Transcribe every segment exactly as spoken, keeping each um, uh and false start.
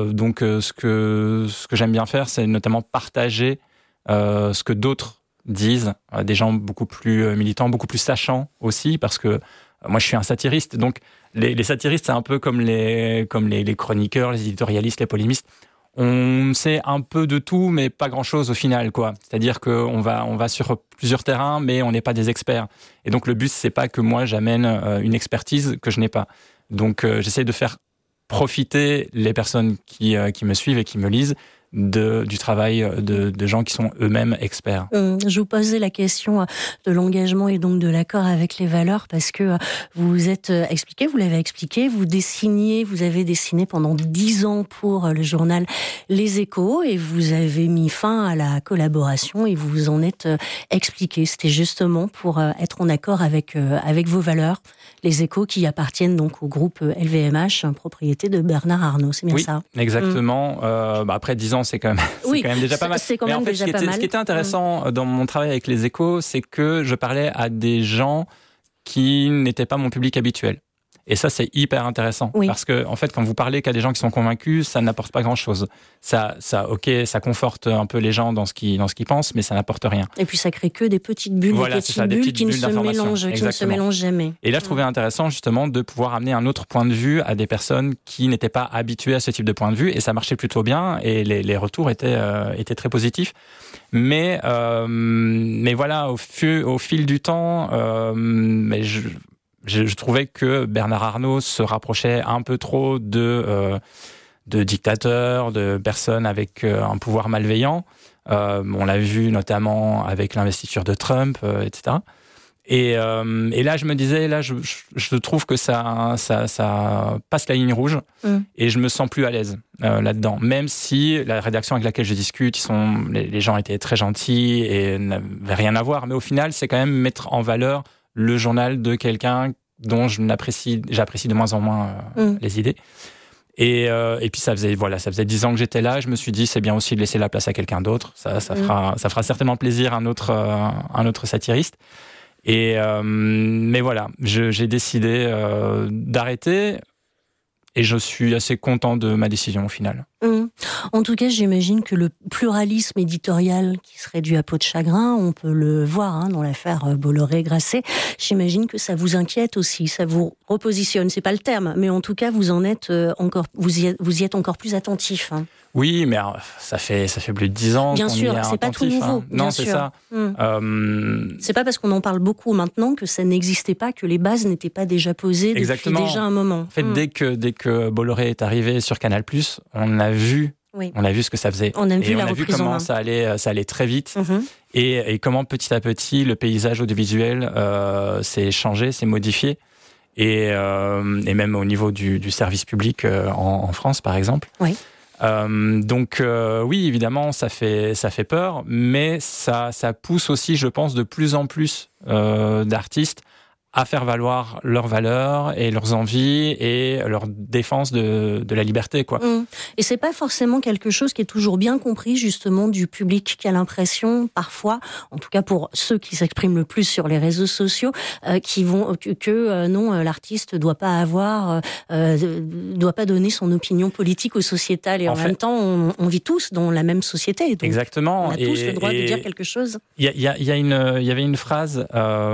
Euh, donc, euh, ce que ce que j'aime bien faire, c'est notamment partager euh, ce que d'autres disent, euh, des gens beaucoup plus euh, militants, beaucoup plus sachants aussi, parce que euh, moi, je suis un satiriste. Donc, les, les satiristes, c'est un peu comme les comme les, les chroniqueurs, les éditorialistes, les polémistes. On sait un peu de tout, mais pas grand-chose au final, quoi. C'est-à-dire qu'on va, on va sur plusieurs terrains, mais on n'est pas des experts. Et donc, le but, c'est pas que moi, j'amène euh, une expertise que je n'ai pas. Donc, euh, j'essaie de faire profiter les personnes qui, euh, qui me suivent et qui me lisent de, du travail de, de gens qui sont eux-mêmes experts. Je vous posais la question de l'engagement et donc de l'accord avec les valeurs parce que vous vous êtes expliqué, vous l'avez expliqué, vous dessiniez, vous avez dessiné pendant dix ans pour le journal Les Échos et vous avez mis fin à la collaboration et vous vous en êtes expliqué. C'était justement pour être en accord avec, avec vos valeurs, Les Échos qui appartiennent donc au groupe L V M H, propriété de Bernard Arnault, c'est bien oui, ça? Oui, exactement. Mmh. Euh, bah après dix ans, c'est quand même, oui, c'est quand même déjà pas mal. C'est quand Mais même en fait, déjà ce qui, pas était, mal. ce qui était intéressant mmh. dans mon travail avec Les Échos, c'est que je parlais à des gens qui n'étaient pas mon public habituel. Et ça, c'est hyper intéressant. Oui. Parce que, en fait, quand vous parlez qu'à des gens qui sont convaincus, ça n'apporte pas grand-chose. Ça, ça, ok, ça conforte un peu les gens dans ce qu'ils, dans ce qu'ils pensent, mais ça n'apporte rien. Et puis, ça crée que des petites bulles, voilà, des petites ça, bulles, des petites qui, bulles ne se mélangent, qui ne se mélangent jamais. Et là, je trouvais intéressant, justement, de pouvoir amener un autre point de vue à des personnes qui n'étaient pas habituées à ce type de point de vue. Et ça marchait plutôt bien. Et les, les retours étaient, euh, étaient très positifs. Mais, euh, mais voilà, au, fil, au fil du temps, euh, mais je... Je, je trouvais que Bernard Arnault se rapprochait un peu trop de, euh, de dictateurs, de personnes avec euh, un pouvoir malveillant. Euh, on l'a vu notamment avec l'investiture de Trump, euh, et cetera. Et, euh, et là, je me disais, là, je, je, je trouve que ça, ça, ça passe la ligne rouge mmh. et je me sens plus à l'aise euh, là-dedans. Même si la rédaction avec laquelle je discute, ils sont, les, les gens étaient très gentils et n'avaient rien à voir. Mais au final, c'est quand même mettre en valeur le journal de quelqu'un dont je n'apprécie, j'apprécie de moins en moins euh, mmh. les idées. Et, euh, et puis ça faisait voilà, ça faisait dix ans que j'étais là. Je me suis dit c'est bien aussi de laisser la place à quelqu'un d'autre. Ça, ça mmh. fera, ça fera certainement plaisir à un autre, euh, un autre satiriste. Et euh, mais voilà, je, j'ai décidé euh, d'arrêter. Et je suis assez content de ma décision au final. Mmh. En tout cas, j'imagine que le pluralisme éditorial qui serait dû à peau de chagrin, on peut le voir hein, dans l'affaire Bolloré-Grasset, j'imagine que ça vous inquiète aussi, ça vous repositionne, c'est pas le terme, mais en tout cas, vous en êtes encore, vous y êtes, vous y êtes encore plus attentif. Hein. Oui, mais ça fait ça fait plus de dix ans bien qu'on sûr, y est c'est attentif, pas tout nouveau. Hein. Non, bien c'est sûr. ça. Mmh. Euh... C'est pas parce qu'on en parle beaucoup maintenant que ça n'existait pas, que les bases n'étaient pas déjà posées Exactement. depuis déjà un moment. En fait, mmh. dès que dès que Bolloré est arrivé sur Canal+, on a vu. Oui. On a vu ce que ça faisait. On a et vu on la a vu comment ça allait, ça allait très vite. Mmh. Et, et comment petit à petit le paysage audiovisuel euh, s'est changé, s'est modifié. Et, euh, et même au niveau du, du service public euh, en, en France, par exemple. Oui. Euh, donc euh, oui, évidemment, ça fait ça fait peur, mais ça ça pousse aussi, je pense, de plus en plus euh, d'artistes à faire valoir leurs valeurs et leurs envies et leur défense de, de la liberté, quoi. Mmh. Et c'est pas forcément quelque chose qui est toujours bien compris, justement, du public qui a l'impression, parfois, en tout cas pour ceux qui s'expriment le plus sur les réseaux sociaux, euh, qui vont, que, que euh, non, l'artiste doit pas avoir, euh, doit pas donner son opinion politique ou sociétale. Et en, en fait, même temps, on, on vit tous dans la même société. Donc exactement. On a tous et, le droit et de dire quelque chose. Il y a, y a, y a une, il y avait une phrase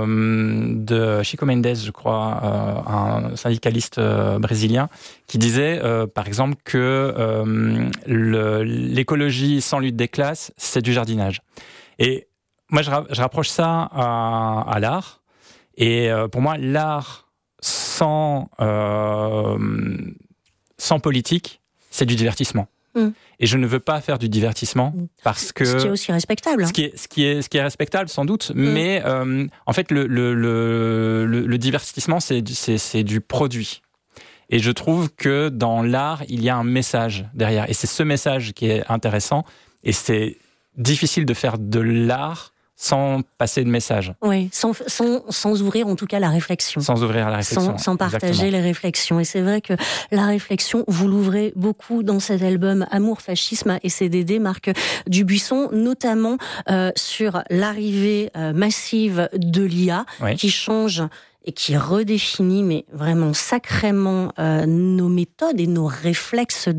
euh, de Chico Mendes, je crois, euh, un syndicaliste euh, brésilien, qui disait, euh, par exemple, que euh, le, l'écologie sans lutte des classes, c'est du jardinage. Et moi, je, je rapproche ça à, à l'art. Et euh, pour moi, l'art sans, euh, sans politique, c'est du divertissement. Mmh. Et je ne veux pas faire du divertissement parce que... Ce qui est aussi respectable. Hein. Ce qui est, ce qui est, ce qui est respectable, sans doute. Mmh. Mais euh, en fait, le, le, le, le, le divertissement, c'est, c'est, c'est du produit. Et je trouve que dans l'art, il y a un message derrière. Et c'est ce message qui est intéressant. Et c'est difficile de faire de l'art sans passer de message. Oui, sans, sans, sans ouvrir en tout cas la réflexion. Sans ouvrir la réflexion. Sans, sans partager Exactement. les réflexions. Et c'est vrai que la réflexion, vous l'ouvrez beaucoup dans cet album Amour, Fascisme et C D D, Marc Dubuisson, notamment euh, sur l'arrivée euh, massive de l'I A, oui. qui change et qui redéfinit, mais vraiment sacrément, euh, nos méthodes et nos réflexes